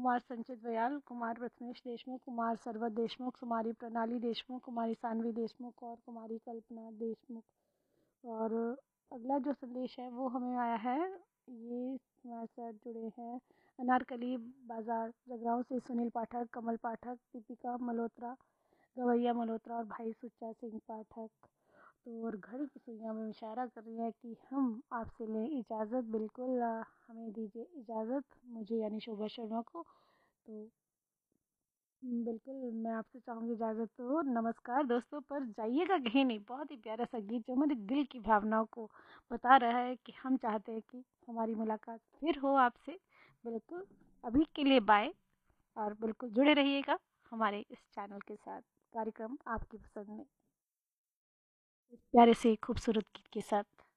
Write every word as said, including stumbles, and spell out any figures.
कुमार संचित वयाल, कुमार प्रथमेश देशमुख, कुमार सरवत देशमुख, कुमारी प्रणाली देशमुख, कुमारी सानवी देशमुख और कुमारी कल्पना देशमुख। और अगला जो संदेश है वो हमें आया है, ये हमारे साथ जुड़े हैं अनारकली बाजार जगरांव से सुनील पाठक, कमल पाठक, दीपिका मल्होत्रा, गवैया मल्होत्रा और भाई सुच्चा सिंह पाठक। तो और घड़ी की सुइयां में इशारा कर रही है कि हम आपसे लें इजाज़त। बिल्कुल आ, हमें दीजिए इजाज़त, मुझे यानी शोभा शर्मा को। तो बिल्कुल मैं आपसे चाहूँगी इजाज़त। तो नमस्कार दोस्तों, पर जाइएगा कहीं नहीं। बहुत ही प्यारा सा गीत जो मेरे दिल की भावनाओं को बता रहा है कि हम चाहते हैं कि हमारी मुलाकात फिर हो आपसे। बिल्कुल अभी के लिए बाय, और बिल्कुल जुड़े रहिएगा हमारे इस चैनल के साथ, कार्यक्रम आपकी पसंद में इस प्यारे से खूबसूरत गीत के साथ।